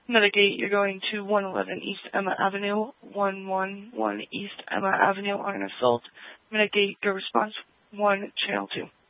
Metagate, you're going to 111 East Emma Avenue, 111 East Emma Avenue on an assault. Metagate, your response 1, channel 2.